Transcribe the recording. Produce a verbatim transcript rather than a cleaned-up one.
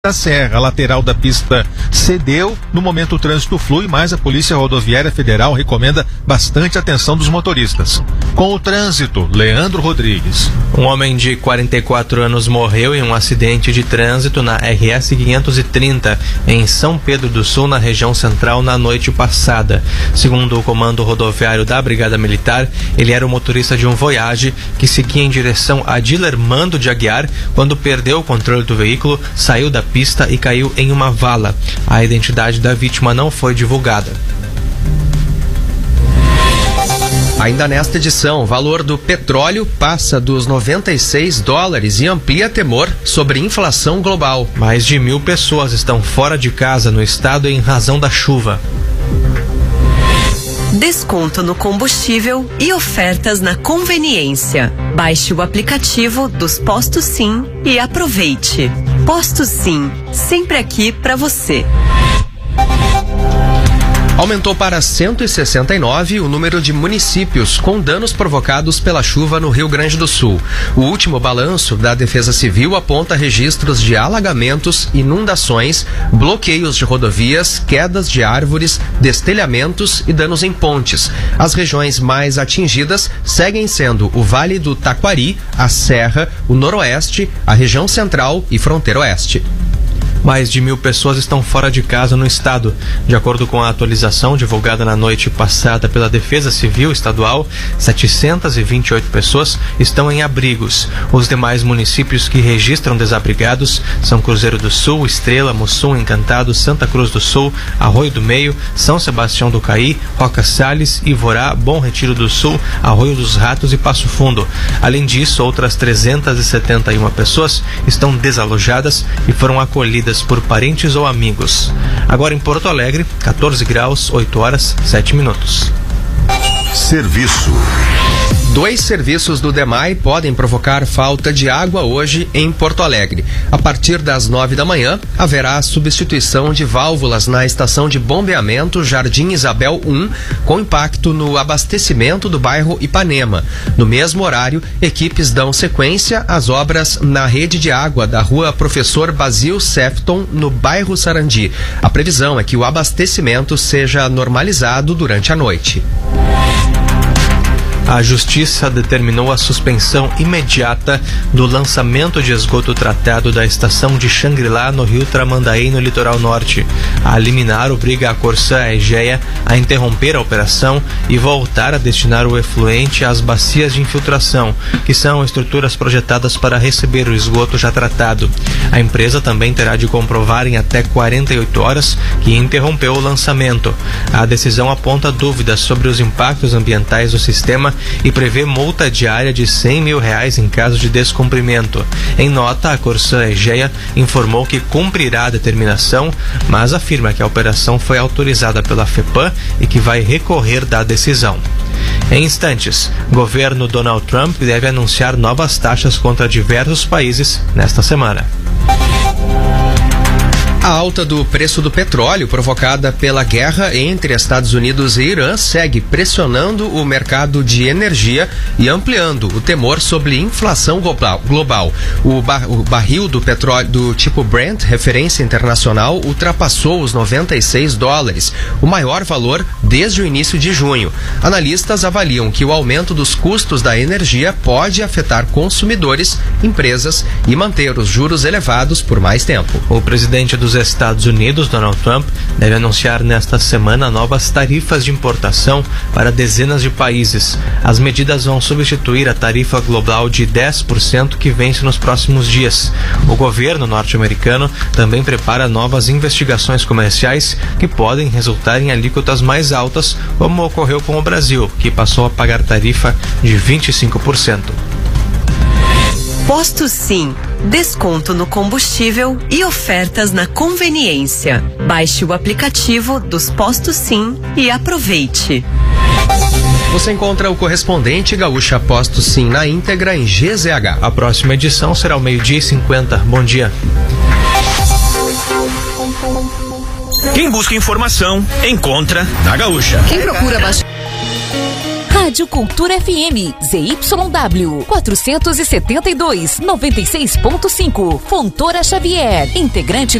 da Serra, a lateral da pista cedeu, no momento o trânsito flui, mas a Polícia Rodoviária Federal recomenda bastante atenção dos motoristas. Com o trânsito, Leandro Rodrigues. Um homem de quarenta e quatro anos morreu em um acidente de trânsito na R S quinhentos e trinta, em São Pedro do Sul, na região central, na noite passada. Segundo o comando rodoviário da Brigada Militar, ele era o motorista de um Voyage que seguia em direção a Dilermando de Aguiar, quando perdeu o controle do veículo, saiu da pista e caiu em uma vala. A identidade da vítima não foi divulgada. Ainda nesta edição, o valor do petróleo passa dos noventa e seis dólares e amplia temor sobre inflação global. Mais de mil pessoas estão fora de casa no estado em razão da chuva. Desconto no combustível e ofertas na conveniência. Baixe o aplicativo dos Postos Sim e aproveite. Postos Sim, sempre aqui para você. Aumentou para cento e sessenta e nove o número de municípios com danos provocados pela chuva no Rio Grande do Sul. O último balanço da Defesa Civil aponta registros de alagamentos, inundações, bloqueios de rodovias, quedas de árvores, destelhamentos e danos em pontes. As regiões mais atingidas seguem sendo o Vale do Taquari, a Serra, o Noroeste, a região central e fronteira oeste. Mais de mil pessoas estão fora de casa no estado. De acordo com a atualização divulgada na noite passada pela Defesa Civil Estadual, setecentas e vinte e oito pessoas estão em abrigos. Os demais municípios que registram desabrigados são Cruzeiro do Sul, Estrela, Mussum, Encantado, Santa Cruz do Sul, Arroio do Meio, São Sebastião do Caí, Roca Salles, Ivorá, Bom Retiro do Sul, Arroio dos Ratos e Passo Fundo. Além disso, outras trezentas e setenta e uma pessoas estão desalojadas e foram acolhidas por parentes ou amigos. Agora em Porto Alegre, quatorze graus, oito horas, sete minutos. Serviço. Dois serviços do DEMAI podem provocar falta de água hoje em Porto Alegre. A partir das nove da manhã, haverá substituição de válvulas na estação de bombeamento Jardim Isabel um, com impacto no abastecimento do bairro Ipanema. No mesmo horário, equipes dão sequência às obras na rede de água da rua Professor Basil Sefton, no bairro Sarandi. A previsão é que o abastecimento seja normalizado durante a noite. A Justiça determinou a suspensão imediata do lançamento de esgoto tratado da estação de Xangri-Lá, no Rio Tramandaí, no litoral norte. A liminar obriga a Corsã Egea a interromper a operação e voltar a destinar o efluente às bacias de infiltração, que são estruturas projetadas para receber o esgoto já tratado. A empresa também terá de comprovar em até quarenta e oito horas que interrompeu o lançamento. A decisão aponta dúvidas sobre os impactos ambientais do sistema e prevê multa diária de cem mil reais em caso de descumprimento. Em nota, a Corsã Egea informou que cumprirá a determinação, mas afirma que a operação foi autorizada pela FEPAM e que vai recorrer da decisão. Em instantes, o governo Donald Trump deve anunciar novas taxas contra diversos países nesta semana. A alta do preço do petróleo provocada pela guerra entre Estados Unidos e Irã segue pressionando o mercado de energia e ampliando o temor sobre inflação global. O, bar, o barril do petróleo do tipo Brent, referência internacional, ultrapassou os noventa e seis dólares, o maior valor desde o início de junho. Analistas avaliam que o aumento dos custos da energia pode afetar consumidores, empresas e manter os juros elevados por mais tempo. O presidente dos Estados Unidos, Donald Trump, deve anunciar nesta semana novas tarifas de importação para dezenas de países. As medidas vão substituir a tarifa global de dez por cento que vence nos próximos dias. O governo norte-americano também prepara novas investigações comerciais que podem resultar em alíquotas mais altas, como ocorreu com o Brasil, que passou a pagar tarifa de vinte e cinco por cento. Postos Sim, desconto no combustível e ofertas na conveniência. Baixe o aplicativo dos Postos Sim e aproveite. Você encontra o correspondente Gaúcha Postos Sim na íntegra em G Z H. A próxima edição será ao meio-dia e cinquenta. Bom dia. Quem busca informação, encontra na Gaúcha. Quem procura baixar Rádio Cultura F M, Z Y W, quatrocentos e setenta e dois, noventa e seis ponto cinco, Fontoura Xavier, integrante